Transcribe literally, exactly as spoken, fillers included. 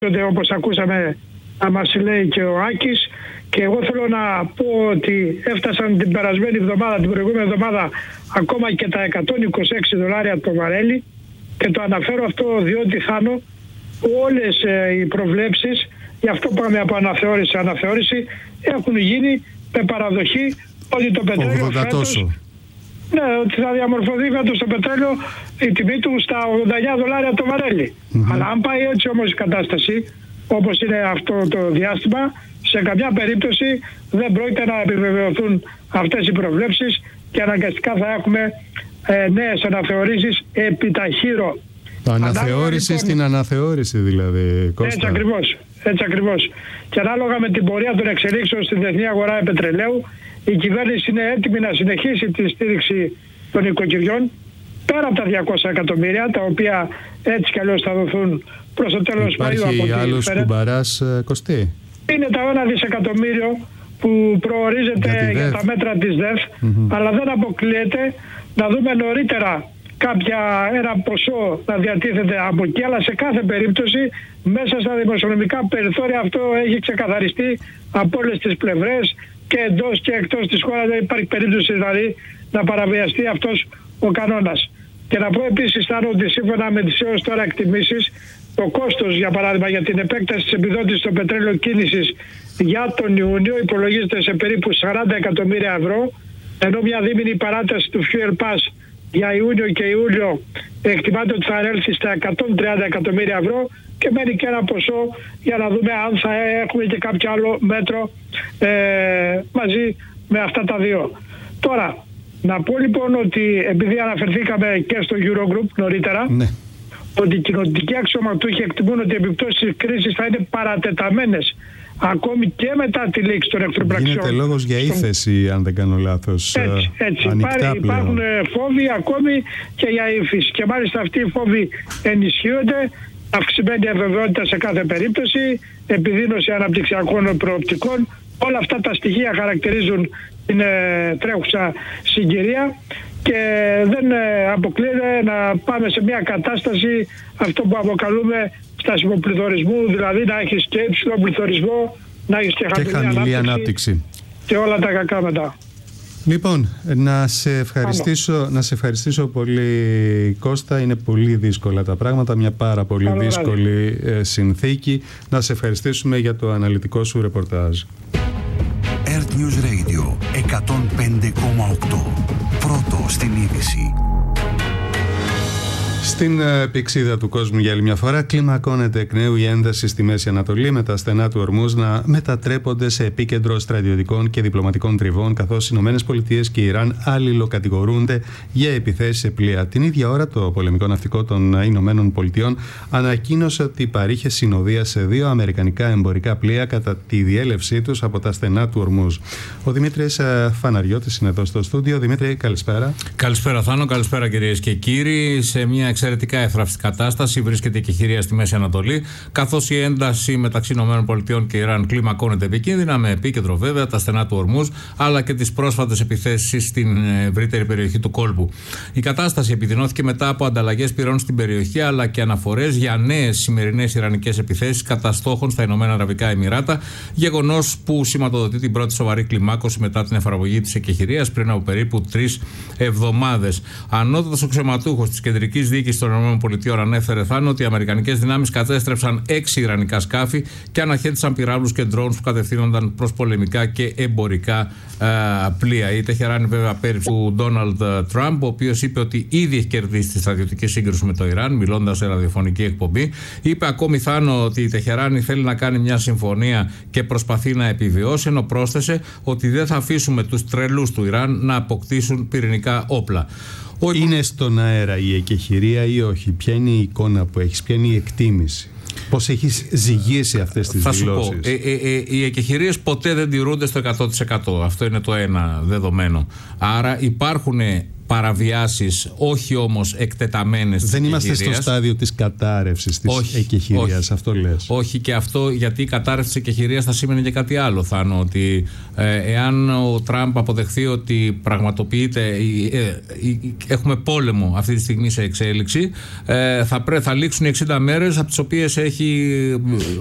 όπως ακούσαμε να μας λέει και ο Άκης, και εγώ θέλω να πω ότι έφτασαν την περασμένη εβδομάδα, την προηγούμενη εβδομάδα, ακόμα και τα εκατόν είκοσι έξι δολάρια το βαρέλι, και το αναφέρω αυτό διότι Θάνο, όλες ε, οι προβλέψεις, γι' αυτό πάμε από αναθεώρηση σε αναθεώρηση, έχουν γίνει με παραδοχή ότι το πετρέλαιο φέτος, ναι, ότι θα διαμορφωθεί φέτος το πετρέλαιο η τιμή του στα ογδόντα εννιά δολάρια το βαρέλι. Mm-hmm. Αλλά αν πάει έτσι όμως η κατάσταση, όπως είναι αυτό το διάστημα, σε καμιά περίπτωση δεν πρόκειται να επιβεβαιωθούν αυτές οι προβλέψεις και αναγκαστικά θα έχουμε ε, νέες αναθεωρήσεις επιταχύρω. Αναθεώρηση στην λοιπόν, αναθεώρηση δηλαδή, Κώστα. Έτσι ακριβώς, έτσι ακριβώς. Και ανάλογα με την πορεία των εξελίξεων στην διεθνή αγορά πετρελαίου, η κυβέρνηση είναι έτοιμη να συνεχίσει τη στήριξη των οικοκυριών πέρα από τα διακόσια εκατομμύρια, τα οποία έτσι κι αλλιώς θα δοθούν προς το τέλος Μαΐου. Υπάρχει άλλος κουμπαράς, Κωστή? Είναι το ένα δισεκατομμύριο που προορίζεται για, για τα μέτρα της ΔΕΘ, mm-hmm. αλλά δεν αποκλείεται να δούμε νωρίτερα κάποια, ένα ποσό να διατίθεται από εκεί, αλλά σε κάθε περίπτωση μέσα στα δημοσιονομικά περιθώρια αυτό έχει ξεκαθαριστεί από όλες τις πλευρές και εντός και εκτός της χώρας. Δεν υπάρχει περίπτωση δηλαδή να παραβιαστεί αυτός ο κανόνας. Και να πω επίσης Θάνο, ότι σύμφωνα με τις έως τώρα εκτιμήσεις, το κόστος για παράδειγμα για την επέκταση της επιδότησης στο πετρέλαιο κίνησης για τον Ιούνιο υπολογίζεται σε περίπου σαράντα εκατομμύρια ευρώ, ενώ μια δίμηνη παράταση του Fuel Pass για Ιούνιο και Ιούλιο εκτιμάται ότι θα έρθει στα εκατόν τριάντα εκατομμύρια ευρώ, και μένει και ένα ποσό για να δούμε αν θα έχουμε και κάποιο άλλο μέτρο ε, μαζί με αυτά τα δύο. Τώρα, να πω λοιπόν ότι επειδή αναφερθήκαμε και στο Eurogroup νωρίτερα, ναι, ότι οι κοινοτικοί αξιωματούχοι εκτιμούν ότι οι επιπτώσεις της κρίσης θα είναι παρατεταμένες ακόμη και μετά τη λήξη των εχθροπραξιών. Γίνεται λόγος για ύφεση, αν δεν κάνω λάθος. Έτσι, έτσι. Υπάρχει, υπάρχουν φόβοι ακόμη και για ύφεση. Και μάλιστα αυτοί οι φόβοι ενισχύονται, αυξημένη αβεβαιότητα σε κάθε περίπτωση, επιδείνωση αναπτυξιακών προοπτικών. Όλα αυτά τα στοιχεία χαρακτηρίζουν την ε, τρέχουσα συγκυρία και δεν ε, αποκλείεται να πάμε σε μια κατάσταση, αυτό που αποκαλούμε στάσιμο πληθωρισμού, δηλαδή να έχεις και υψηλό πληθωρισμό, να έχεις και, και χαμηλή ανάπτυξη, ανάπτυξη και όλα τα κακά μετά. Λοιπόν, να σε ευχαριστήσω, να σε ευχαριστήσω πολύ, Κώστα. Είναι πολύ δύσκολα τα πράγματα, μια πάρα πολύ Καλό δύσκολη ράδι. συνθήκη. Να σε ευχαριστήσουμε για το αναλυτικό σου ρεπορτάζ. Earth News Radio εκατόν πέντε κόμμα οκτώ. Πρώτο στην είδηση. Στην πηξίδα του κόσμου για άλλη μια φορά κλιμακώνεται εκ νέου η ένταση στη Μέση Ανατολή, με τα στενά του Ορμούζ να μετατρέπονται σε επίκεντρο στρατιωτικών και διπλωματικών τριβών, καθώς οι Ηνωμένες Πολιτείες και η Ιράν αλληλοκατηγορούνται για επιθέσεις σε πλοία. Την ίδια ώρα το πολεμικό ναυτικό των Ηνωμένων Πολιτειών ανακοίνωσε ότι παρήχε συνοδεία σε δύο αμερικανικά εμπορικά πλοία κατά τη διέλευσή τους από τα στενά του Ορμούζ. Ο Δημήτρης Φαναριώτης είναι εδώ στο στούντιο. Δημήτρη, καλησπέρα. Καλησπέρα Θάνο, καλησπέρα κυρίες και κύριοι. Σε μια εξαιρετικά εύθραυστη κατάσταση βρίσκεται η εκεχηρία στη Μέση Ανατολή, καθώς η ένταση μεταξύ ΗΠΑ και Ιράν κλιμακώνεται επικίνδυνα, με επίκεντρο βέβαια τα στενά του Ορμούζ, αλλά και τις πρόσφατες επιθέσεις στην ευρύτερη περιοχή του κόλπου. Η κατάσταση επιδεινώθηκε μετά από ανταλλαγές πυρών στην περιοχή, αλλά και αναφορές για νέες σημερινές ιρανικές επιθέσεις κατά στόχων στα Ηνωμένα Αραβικά Εμιράτα, γεγονός που σηματοδοτεί την πρώτη σοβαρή κλιμάκωση μετά την εφαρμογή της εκεχηρίας πριν από περίπου τρεις εβδομάδες. Ανώτατος αξιωματούχος της κεντρικής διοίκησης των ΗΠΑ ανέφερε Θάνο ότι οι αμερικανικές δυνάμεις κατέστρεψαν έξι ιρανικά σκάφη και αναχέτησαν πυράβλους και ντρόουνς που κατευθύνονταν προς πολεμικά και εμπορικά α, πλοία. Η Τεχεράνη βέβαια πέριψε του Ντόναλντ Τραμπ, ο οποίος είπε ότι ήδη έχει κερδίσει τη στρατιωτική σύγκρουση με το Ιράν, μιλώντας σε ραδιοφωνική εκπομπή. Είπε ακόμη Θάνο ότι η Τεχεράνη θέλει να κάνει μια συμφωνία και προσπαθεί να επιβιώσει, ενώ πρόσθεσε ότι δεν θα αφήσουμε τους τρελούς του Ιράν να αποκτήσουν πυρηνικά όπλα. Είναι στον αέρα η εκεχηρία ή όχι? Ποια είναι η εικόνα που έχεις, ποια είναι η εκτίμηση? Πώς έχεις ζυγίσει αυτές τις θα δηλώσεις? Σου πω, ε, ε, ε, οι εκεχηρίες ποτέ δεν τηρούνται στο εκατό τοις εκατό. Αυτό είναι το ένα δεδομένο. Άρα υπάρχουν παραβιάσεις, όχι όμως εκτεταμένες. Δεν είμαστε στο στάδιο της κατάρρευσης της εκεχηρίας, αυτό λες? Όχι, και αυτό γιατί η κατάρρευση της εκεχηρίας θα σήμαινε και κάτι άλλο, Θάνο, ότι ε, εάν ο Τραμπ αποδεχθεί ότι πραγματοποιείται, ε, ε, ε, έχουμε πόλεμο αυτή τη στιγμή σε εξέλιξη, ε, θα, πρέ, θα λήξουν εξήντα μέρες από τις οποίες έχει